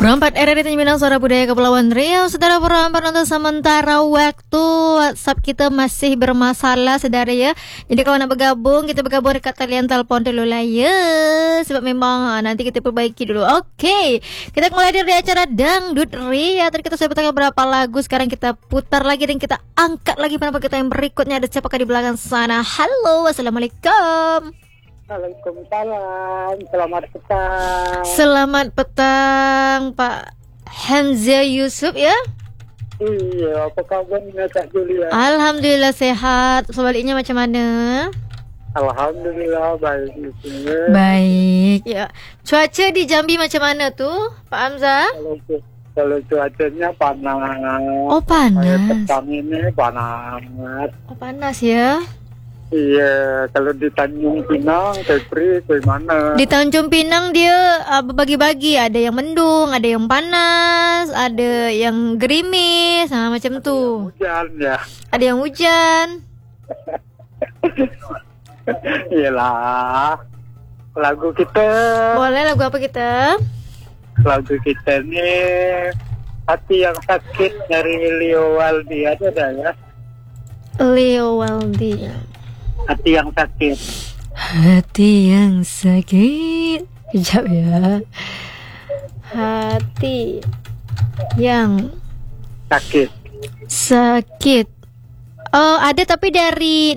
Perempat RRI Tanjung Suara Budaya Kepulauan Riau. Saudara perempat untuk sementara waktu WhatsApp kita masih bermasalah saudara ya. Jadi kalau nak bergabung, kita bergabung dekat talian telepon dulu lah ya. Sebab memang nanti kita perbaiki dulu. Oke, kita mulai dari acara Dangdut Ria. Tadi kita sudah putarkan beberapa lagu, sekarang kita putar lagi dan kita angkat lagi pendapat kita yang berikutnya. Ada siapakah di belakang sana? Halo, assalamualaikum. Waalaikumsalam, selamat petang. Selamat petang Pak Hamzah Yusuf ya. Iya, apa kabarnya Kak Julia? Alhamdulillah sehat. Sebaliknya macam mana? Alhamdulillah baik di sini. Baik ya. Cuaca di Jambi macam mana tuh Pak Hamzah? Kalau cuacanya panas. Oh panas. Kayak petang ini panas. Oh panas ya. Iya, kalau di Tanjung Pinang, Kepri, mana? Di Tanjung Pinang dia berbagi-bagi, ada yang mendung, ada yang panas, ada yang gerimis, macam tuh. Hujan ya. Ada yang hujan. Iyalah. Lagu kita. Boleh lagu apa kita? Lagu kita ini Hati Yang Sakit dari Leo Waldi ada ya? Leo Waldi. Hati Yang Sakit. Hati yang sakit. Kejap ya. Hati yang sakit. Oh, ada tapi dari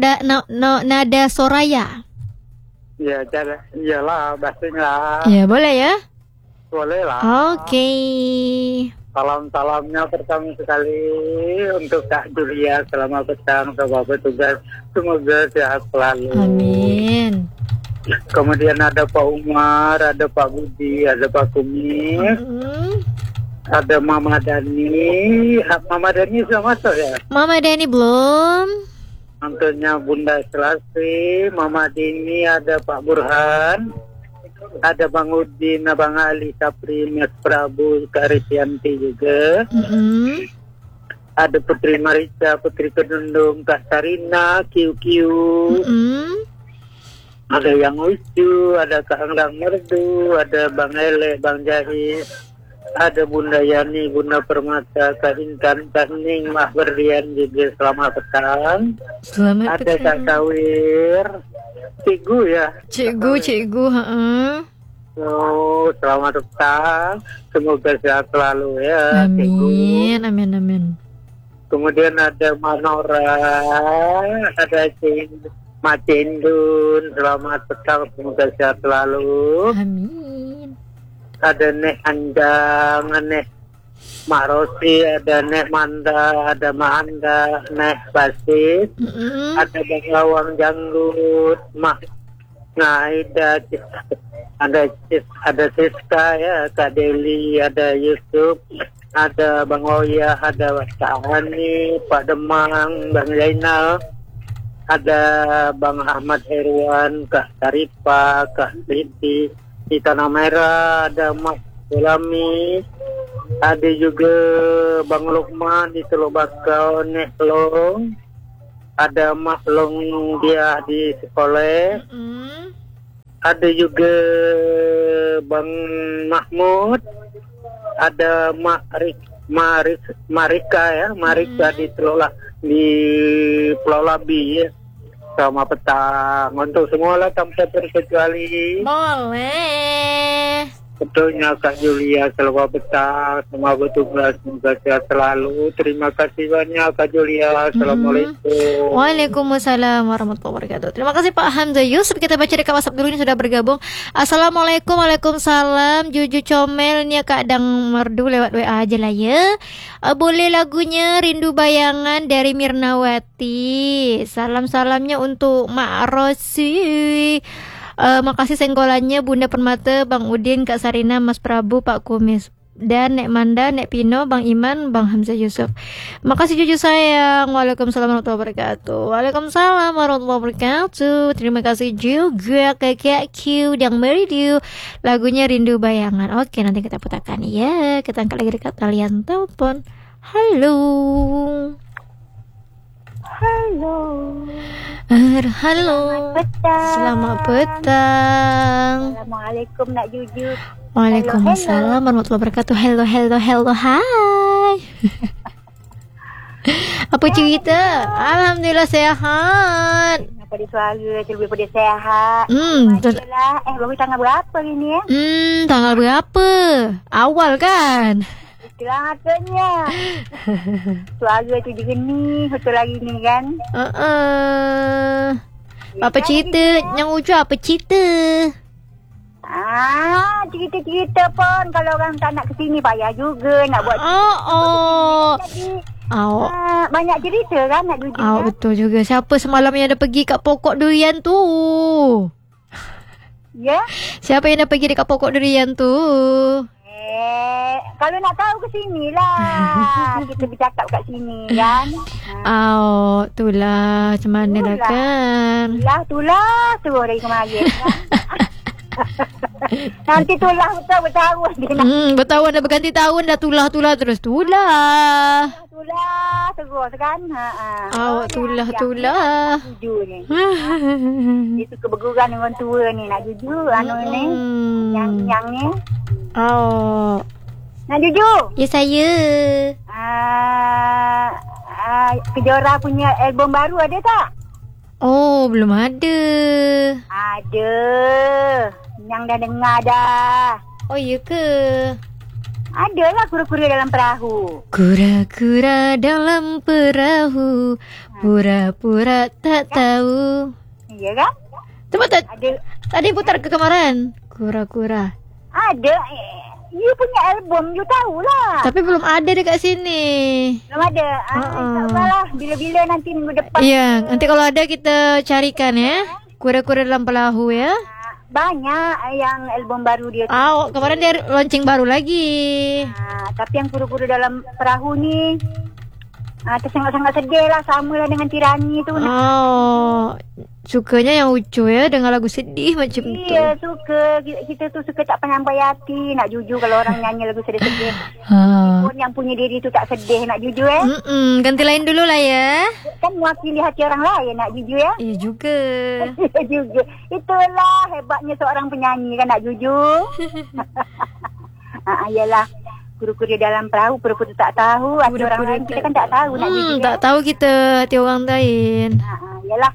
Nada Soraya. Ya, iyalah, basing lah. Ya, boleh ya? Boleh lah. Oke. Salam-salamnya pertama sekali untuk Kak Julia selama petang sama petugas. Semoga sehat selalu. Amin. Kemudian ada Pak Umar, ada Pak Budi, ada Pak Kumis, ada Mama Dani. Mama Dani sudah masuk ya? Mama Dani belum. Tentunya Bunda Selasi, Mama Dini, ada Pak Burhan, ada Bang Udin, Bang Ali, Sapri, Mas Prabu, Kak Risianti juga. Ada Putri Marisa, Putri Kedundung, Kak Sarina, Kiu. Ada yang lucu, ada Kak Anggang Merdu, ada Bang Ele, Bang Jahis, ada Bunda Yani, Bunda Permata, Kak Intan, Kak Ning, Mah Berlian juga selamat petang. Selamat ada petang. Kak Sawir, Cikgu ya. Cikgu, Oh, selamat petang. Semoga sehat selalu ya. Amin, Cikgu. amin. Kemudian ada Manora, ada Mak Cendun, selamat petang, semoga sehat selalu. Amin. Ada Nek Anjang, Nek Mak Rosi, ada Nek Manda, ada Mak Anda, Nek Basit, ada Bang Lawang Janggut, Mak Ngaida, ada Siska ya, Kak Deli, ada Yusuf, ada Bang Oya, ada Kak Hani, Pak Demang, Bang Zainal, ada Bang Ahmad Herwan, Kak Tarifa, Kak Siti di Tanah Merah, ada Mas Sulami, ada juga Bang Lukman di Teluk Bakau, Nek Long, ada Mas Long dia di sekolah, ada juga Bang Mahmud, ada Marika ya, Marika di Pulau Labi ya. Sama petang untuk semua lah tanpa terkecuali. Boleh. Betulnya Kak Julia selamat petang, semua bertugas semoga sehat selalu. Terima kasih banyak Kak Julia. Assalamualaikum. Waalaikumsalam warahmatullahi wabarakatuh. Terima kasih Pak Hamzah Yusuf. Kita baca di WhatsApp dulu, ini sudah bergabung. Assalamualaikum, waalaikumsalam. Juju comel nih Kak Dang Merdu lewat WA aja lah ya. Boleh lagunya Rindu Bayangan dari Mirnawati. Salam-salamnya untuk Mak Rosi. Makasih senggolannya Bunda Permata, Bang Udin, Kak Sarina, Mas Prabu, Pak Kumis, dan Nek Manda, Nek Pino, Bang Iman, Bang Hamzah Yusuf. Makasih Juju sayang. Waalaikumsalam warahmatullahi wabarakatuh. Waalaikumsalam warahmatullahi wabarakatuh. Terima kasih juga ke Kak Q yang meridu lagunya Rindu Bayangan. Oke, nanti kita putarkan ya. Kita angkat lagi dekat kalian telepon. Halo. Halo. Halo. Selamat petang. Assalamualaikum Nak Juju. Waalaikumsalam warahmatullahi wabarakatuh. Hello. Hai. Apa cerita? Alhamdulillah sehat. Apa dia suara lebih pada sehat. Betul. Baru tanggal berapa ini ya? Tanggal berapa? Awal kan? Itulah katanya. Suara tu juga ni, betul lagi ni kan? Apa cerita? Yang Uju apa cerita? Cerita-cerita pun kalau orang tak nak kesini payah juga nak buat cerita. Banyak cerita kan nak Juju. Betul juga. Siapa semalam yang dah pergi kat pokok durian tu? Ya? Siapa yang dah pergi dekat pokok durian tu? Kalau nak tahu ke sini lah. Kita bercakap kat sini kan. Itulah. Macam mana dah kan? Itulah. Terus dari kemarin kan. Nanti tulah betul bertahun dia nak. Bertahun dah berganti tahun dah tulah terus tulah terus kan. Tulah. Jujur ni. Dia suka bergurau dengan orang tua ni nak jujur ni. Yang ni. Nak jujur? Ya saya. Kejora punya album baru ada tak? Belum ada. Ada. Yang dah dengar dah. Ya ke? Adalah kura-kura dalam perahu. Kura-kura dalam perahu, pura-pura tak tahu. Iya kan? Coba Ada. tadi putar ke kemarin. Kura-kura. Ada. You punya album, you tahulah. Tapi belum ada dekat sini. Belum ada. InsyaAllah bila-bila nanti minggu depan. Ya, nanti kalau ada kita carikan ya. Kura-kura dalam perahu ya. Banyak yang album baru dia. Kemarin dia launching baru lagi. Tapi yang kura-kura dalam perahu ni tersangat-sangat sedih lah. Sama lah dengan Tirani tu. Sukanya yang Ucu ya, dengan lagu sedih macam tu. Iya, suka. Kita tu suka tak penyampai hati. Nak jujur kalau orang nyanyi lagu sedih-sedih. Pun yang punya diri tu tak sedih nak jujur Ganti lain dulu lah ya. Kan mewakili hati orang lain nak jujur ya. Iya juga. juga. Itulah hebatnya seorang penyanyi kan nak jujur. Yalah. Kura-kura dalam perahu, pura-pura tak tahu. Hati orang lain kita kan tak tahu nak jujur. Tak tahu kita hati orang lain. Yalah.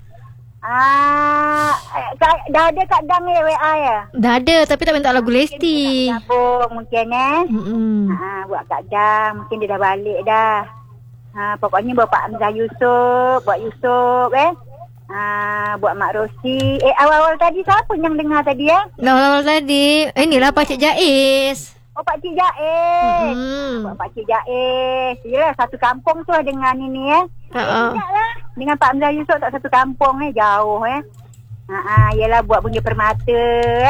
Dah ada kat Dang WA ya? Dah ada, tapi tak minta lagu Lesti. Mungkin buat kat Dang. Mungkin dia dah balik dah. Pokoknya buat Pak Hamzah Yusof, buat Yusof buat Mak Rosi. Awal-awal tadi siapa yang dengar tadi ya? Awal-awal tadi inilah Pakcik Jais. Pakcik Jais. Buat Pakcik Jais. Yelah satu kampung tu dengan ini ya. Dengan Pak Hamzah Yusof tak satu kampung jauh Yelah buat Bunga Permata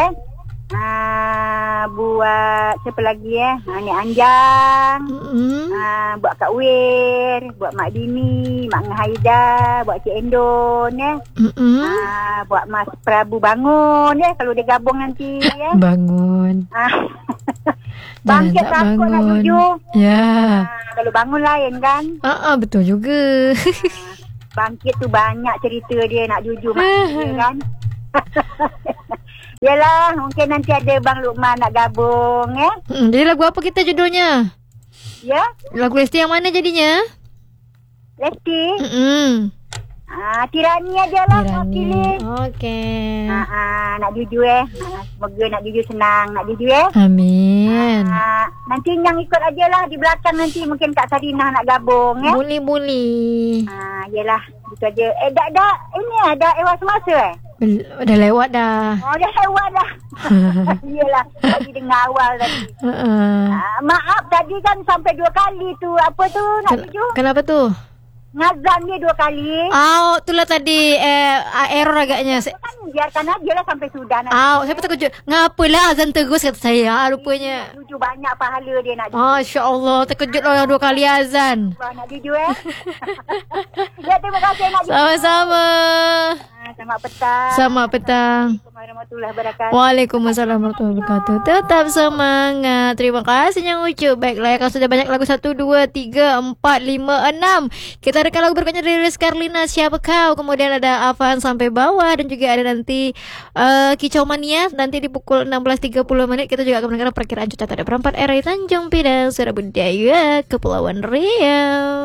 buat siapa lagi Nek Anjang. Buat Kak Wir, buat Mak Dini, Mak Haida, buat Cik Endon buat Mas Prabu Bangun kalau dia gabung nanti Bangun. Bangkit takut nak jujur. Ya. Kalau bangun lain kan. Betul juga. Bangkit tu banyak cerita dia nak jujur dia kan. Yalah, mungkin nanti ada Bang Lukman nak gabung Jadi lagu apa kita judulnya? Ya? Lagu Lesti yang mana jadinya? Lesti? Tirani aja lah Tirani. Okey. Nak jujur semoga nak jujur senang nak jujur Amin. Nanti yang ikut aja lah di belakang nanti mungkin Kak Sarinah nak gabung Boleh. Yelah gitu aja. Dah ini dah ewa semasa Dah lewat dah. Dah lewat dah. Yelah tadi dengar awal tadi. Maaf tadi kan sampai 2 kali tu. Apa tu nak jujur? Kenapa tu? Ngazan dia 2 kali. Itulah tadi error agaknya. Kan biarkan aja lah sampai sudah nanti. Saya pun terkejut. Ngapalah azan terus kata saya. Rupanya. Jujur banyak pahala dia nak jujur. Masya Allah. Terkejut lah 2 kali azan. Nak jujur Ya terima kasih nak jujur. Sama-sama. Selamat petang. Selamat petang. warahmatullahi wabarakatuh. Waalaikumsalam warahmatullahi wabarakatuh. Tetap semangat. Terima kasih yang Ucup. Baiklah, kalau sudah banyak lagu 1, 2, 3, 4, 5, 6. Kita dengar lagu berikutnya dari Rizky Karlina, Siapa Kau. Kemudian ada Afan Sampai Bawah. Dan juga ada nanti Kicau Mania. Nanti di pukul 16.30 kita juga akan mendengar perkiraan cuaca pada perempat RI Tanjung Pinang, Surabaya, Kepulauan Riau.